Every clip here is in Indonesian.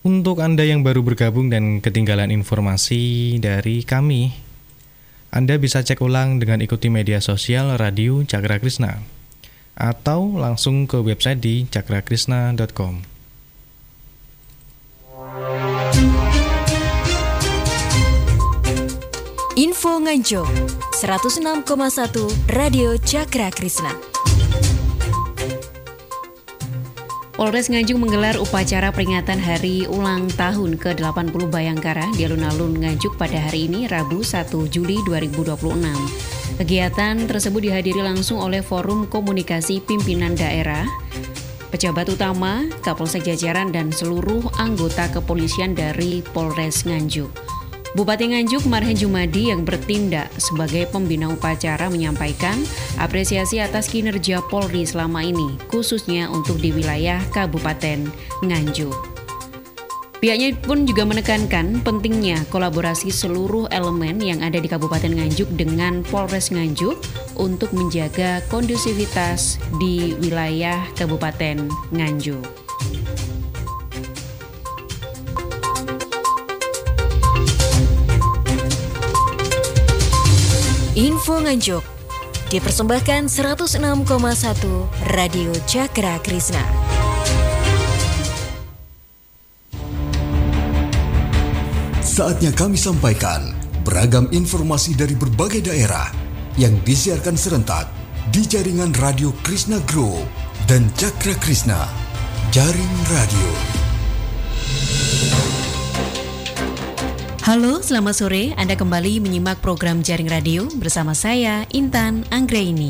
Untuk Anda yang baru bergabung dan ketinggalan informasi dari kami, Anda bisa cek ulang dengan ikuti media sosial Radio Cakra Krishna atau langsung ke website di cakrakrisna.com. Info Nganjuk 106,1 Radio Cakra Krishna. Polres Nganjuk menggelar upacara peringatan hari ulang tahun ke-80 Bayangkara di alun-alun Nganjuk pada hari ini, Rabu 1 Juli 2026. Kegiatan tersebut dihadiri langsung oleh Forum Komunikasi Pimpinan Daerah, pejabat utama, Kapolsek jajaran, dan seluruh anggota kepolisian dari Polres Nganjuk. Bupati Nganjuk Marhen Jumadi yang bertindak sebagai pembina upacara menyampaikan apresiasi atas kinerja Polri selama ini, khususnya untuk di wilayah Kabupaten Nganjuk. Pihaknya pun juga menekankan pentingnya kolaborasi seluruh elemen yang ada di Kabupaten Nganjuk dengan Polres Nganjuk untuk menjaga kondusivitas di wilayah Kabupaten Nganjuk. Info Nganjuk dipersembahkan 106,1 Radio Cakra Krishna. Saatnya kami sampaikan beragam informasi dari berbagai daerah yang disiarkan serentak di jaringan Radio Krishna Grow dan Cakra Krishna, Jaring Radio. Halo, selamat sore. Anda kembali menyimak program Jaring Radio bersama saya, Intan Anggraini.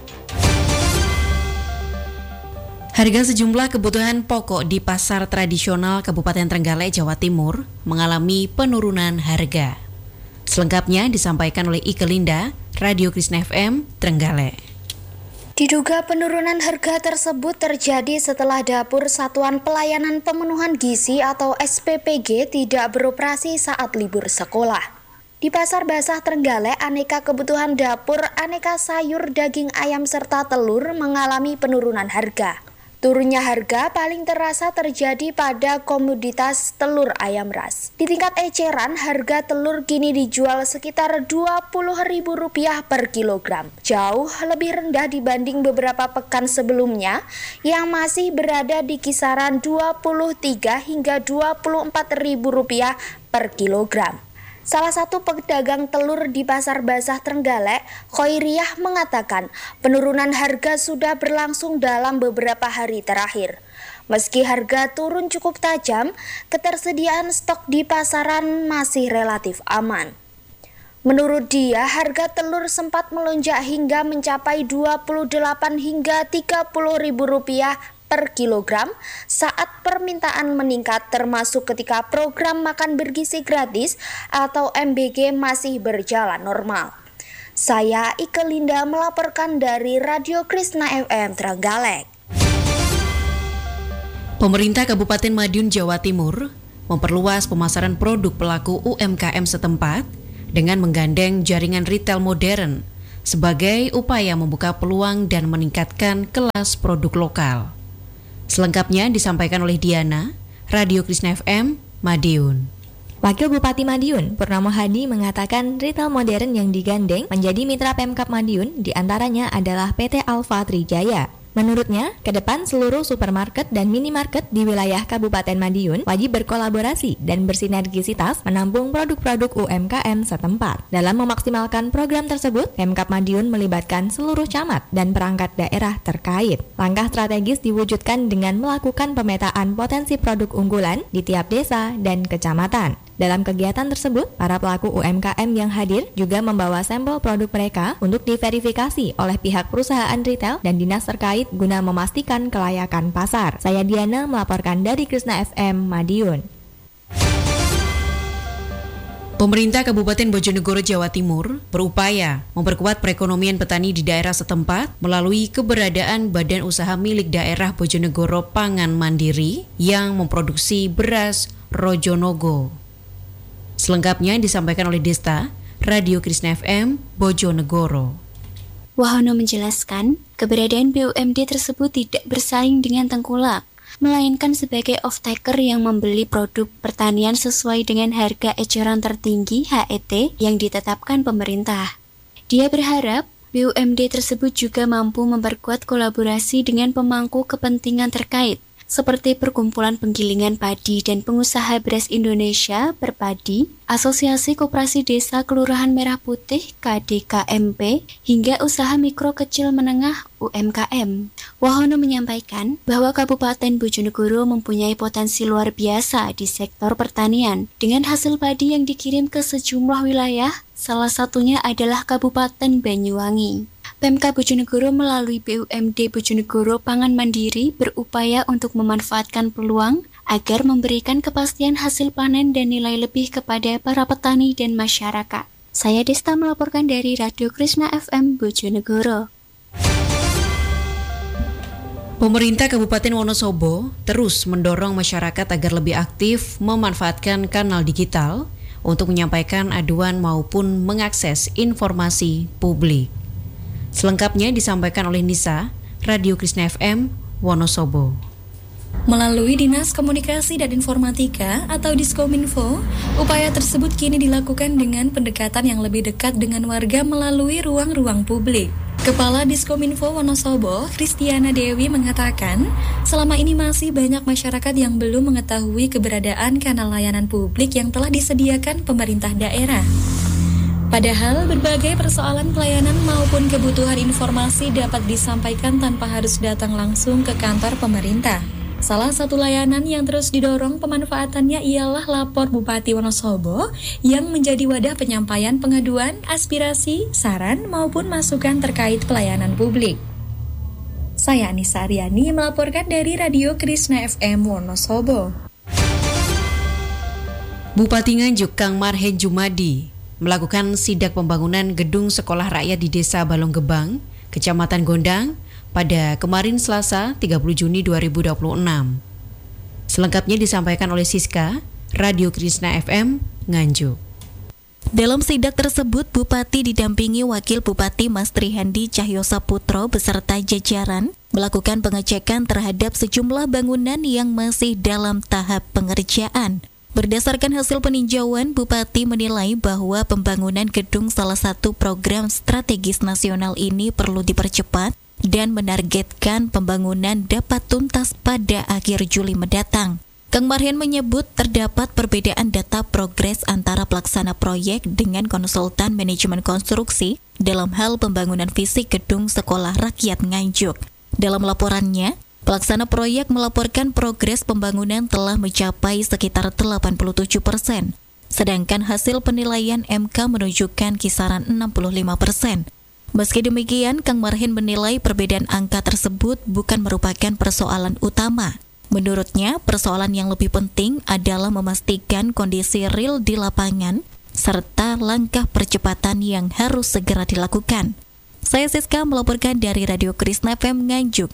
Harga sejumlah kebutuhan pokok di pasar tradisional Kabupaten Trenggalek, Jawa Timur mengalami penurunan harga. Selengkapnya disampaikan oleh Ike Linda, Radio Krishna FM, Trenggalek. Diduga penurunan harga tersebut terjadi setelah Dapur Satuan Pelayanan Pemenuhan Gizi atau SPPG tidak beroperasi saat libur sekolah. Di Pasar Basah Trenggalek, aneka kebutuhan dapur, aneka sayur, daging ayam, serta telur mengalami penurunan harga. Turunnya harga paling terasa terjadi pada komoditas telur ayam ras. Di tingkat eceran, harga telur kini dijual sekitar Rp20.000 per kilogram. Jauh lebih rendah dibanding beberapa pekan sebelumnya yang masih berada di kisaran Rp23 hingga Rp24.000 per kilogram. Salah satu pedagang telur di Pasar Basah Trenggalek, Khoiriyah, mengatakan penurunan harga sudah berlangsung dalam beberapa hari terakhir. Meski harga turun cukup tajam, ketersediaan stok di pasaran masih relatif aman. Menurut dia, harga telur sempat melonjak hingga mencapai Rp28 hingga Rp30.000 per kilogram saat permintaan meningkat, termasuk ketika program makan bergizi gratis atau MBG masih berjalan normal. Saya Ike Linda melaporkan dari Radio Krishna FM Trenggalek. Pemerintah Kabupaten Madiun, Jawa Timur memperluas pemasaran produk pelaku UMKM setempat dengan menggandeng jaringan retail modern sebagai upaya membuka peluang dan meningkatkan kelas produk lokal. Selengkapnya disampaikan oleh Diana, Radio Krishna FM, Madiun. Wakil Bupati Madiun, Purnomo Hadi, mengatakan retail modern yang digandeng menjadi mitra Pemkab Madiun diantaranya adalah PT Alfa Trijaya. Menurutnya, ke depan seluruh supermarket dan minimarket di wilayah Kabupaten Madiun wajib berkolaborasi dan bersinergisitas menampung produk-produk UMKM setempat. Dalam memaksimalkan program tersebut, Pemkab Madiun melibatkan seluruh camat dan perangkat daerah terkait. Langkah strategis diwujudkan dengan melakukan pemetaan potensi produk unggulan di tiap desa dan kecamatan. Dalam kegiatan tersebut, para pelaku UMKM yang hadir juga membawa sampel produk mereka untuk diverifikasi oleh pihak perusahaan retail dan dinas terkait guna memastikan kelayakan pasar. Saya Diana melaporkan dari Krishna FM, Madiun. Pemerintah Kabupaten Bojonegoro, Jawa Timur berupaya memperkuat perekonomian petani di daerah setempat melalui keberadaan badan usaha milik daerah Bojonegoro Pangan Mandiri yang memproduksi beras Rojonogo. Selengkapnya disampaikan oleh Desta, Radio Krishna FM, Bojonegoro. Wahono menjelaskan, keberadaan BUMD tersebut tidak bersaing dengan tengkulak, melainkan sebagai off-taker yang membeli produk pertanian sesuai dengan harga eceran tertinggi HET yang ditetapkan pemerintah. Dia berharap BUMD tersebut juga mampu memperkuat kolaborasi dengan pemangku kepentingan terkait, seperti Perkumpulan Penggilingan Padi dan Pengusaha Beras Indonesia (Perpadi), Asosiasi Koperasi Desa Kelurahan Merah Putih (KDKMP), hingga Usaha Mikro Kecil Menengah (UMKM). Wahono menyampaikan bahwa Kabupaten Bojonegoro mempunyai potensi luar biasa di sektor pertanian, dengan hasil padi yang dikirim ke sejumlah wilayah, salah satunya adalah Kabupaten Banyuwangi. Pemkab Bojonegoro melalui BUMD Bojonegoro Pangan Mandiri berupaya untuk memanfaatkan peluang agar memberikan kepastian hasil panen dan nilai lebih kepada para petani dan masyarakat. Saya Desta melaporkan dari Radio Krishna FM Bojonegoro. Pemerintah Kabupaten Wonosobo terus mendorong masyarakat agar lebih aktif memanfaatkan kanal digital untuk menyampaikan aduan maupun mengakses informasi publik. Selengkapnya disampaikan oleh Nisa, Radio Krishna FM, Wonosobo. Melalui Dinas Komunikasi dan Informatika atau Diskominfo, upaya tersebut kini dilakukan dengan pendekatan yang lebih dekat dengan warga melalui ruang-ruang publik. Kepala Diskominfo Wonosobo, Kristiana Dewi mengatakan, selama ini masih banyak masyarakat yang belum mengetahui keberadaan kanal layanan publik yang telah disediakan pemerintah daerah. Padahal berbagai persoalan pelayanan maupun kebutuhan informasi dapat disampaikan tanpa harus datang langsung ke kantor pemerintah. Salah satu layanan yang terus didorong pemanfaatannya ialah Lapor Bupati Wonosobo yang menjadi wadah penyampaian pengaduan, aspirasi, saran maupun masukan terkait pelayanan publik. Saya Anissa Aryani melaporkan dari Radio Krishna FM Wonosobo. Bupati Nganjuk Kang Marhen Jumadi melakukan sidak pembangunan gedung sekolah rakyat di Desa Balonggebang, Kecamatan Gondang, pada kemarin Selasa 30 Juni 2026. Selengkapnya disampaikan oleh Siska, Radio Krishna FM, Nganjuk. Dalam sidak tersebut, Bupati didampingi Wakil Bupati Mas Trihandi Cahyosaputro beserta jajaran melakukan pengecekan terhadap sejumlah bangunan yang masih dalam tahap pengerjaan. Berdasarkan hasil peninjauan, Bupati menilai bahwa pembangunan gedung salah satu program strategis nasional ini perlu dipercepat dan menargetkan pembangunan dapat tuntas pada akhir Juli mendatang. Kang Marhen menyebut terdapat perbedaan data progres antara pelaksana proyek dengan konsultan manajemen konstruksi dalam hal pembangunan fisik gedung sekolah rakyat Nganjuk. Dalam laporannya, pelaksana proyek melaporkan progres pembangunan telah mencapai sekitar 87%, sedangkan hasil penilaian MK menunjukkan kisaran 65%. Meski demikian, Kang Marhen menilai perbedaan angka tersebut bukan merupakan persoalan utama. Menurutnya, persoalan yang lebih penting adalah memastikan kondisi real di lapangan, serta langkah percepatan yang harus segera dilakukan. Saya Siska melaporkan dari Radio Krishna FM Nganjuk.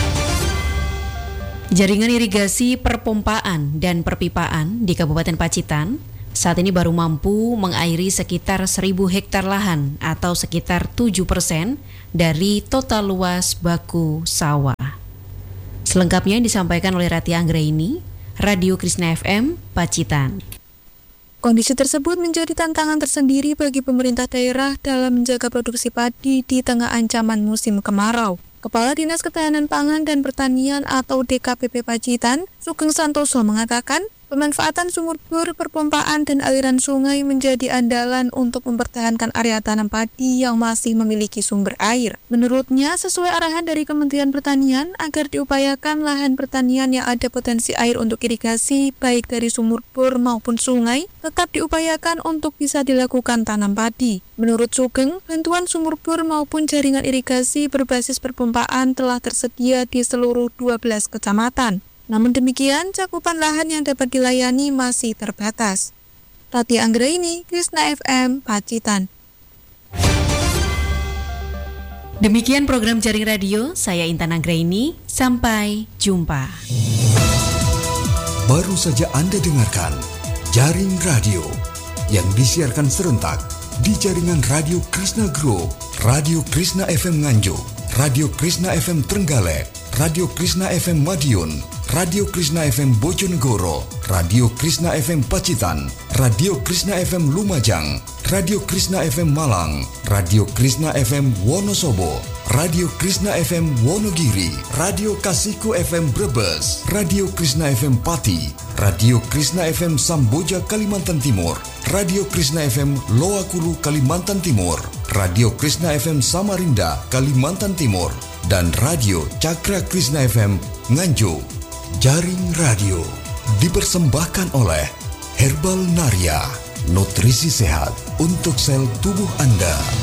Jaringan irigasi perpompaan dan perpipaan di Kabupaten Pacitan saat ini baru mampu mengairi sekitar 1.000 hektar lahan atau sekitar 7% dari total luas baku sawah. Selengkapnya disampaikan oleh Rati Anggraini, Radio Krishna FM, Pacitan. Kondisi tersebut menjadi tantangan tersendiri bagi pemerintah daerah dalam menjaga produksi padi di tengah ancaman musim kemarau. Kepala Dinas Ketahanan Pangan dan Pertanian atau DKPP Pacitan, Sugeng Santoso mengatakan, pemanfaatan sumur bor, perpompaan, dan aliran sungai menjadi andalan untuk mempertahankan area tanam padi yang masih memiliki sumber air. Menurutnya, sesuai arahan dari Kementerian Pertanian agar diupayakan lahan pertanian yang ada potensi air untuk irigasi, baik dari sumur bor maupun sungai, tetap diupayakan untuk bisa dilakukan tanam padi. Menurut Sugeng, bantuan sumur bor maupun jaringan irigasi berbasis perpompaan telah tersedia di seluruh 12 kecamatan. Namun demikian, cakupan lahan yang dapat dilayani masih terbatas. Rati Anggraini, Krishna FM, Pacitan. Demikian program Jaring Radio, saya Intan Anggraini, sampai jumpa. Baru saja Anda dengarkan Jaring Radio yang disiarkan serentak di jaringan Radio Krishna Group, Radio Krishna FM Nganjuk, Radio Krishna FM Trenggalek, Radio Krishna FM Madiun, Radio Krishna FM Bojonegoro, Radio Krishna FM Pacitan, Radio Krishna FM Lumajang, Radio Krishna FM Malang, Radio Krishna FM Wonosobo, Radio Krishna FM Wonogiri, Radio Kasiku FM Brebes, Radio Krishna FM Pati, Radio Krishna FM Samboja Kalimantan Timur, Radio Krishna FM Loakulu Kalimantan Timur, Radio Krishna FM Samarinda Kalimantan Timur, dan Radio Cakra Krishna FM Nganjuk. Jaring radio dipersembahkan oleh Herbal Naria, nutrisi sehat untuk sel tubuh Anda.